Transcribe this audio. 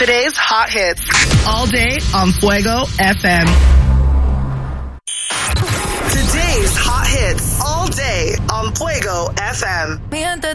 Today's hot hits. All day on Fuego FM. Today's hot hits. All day on Fuego FM.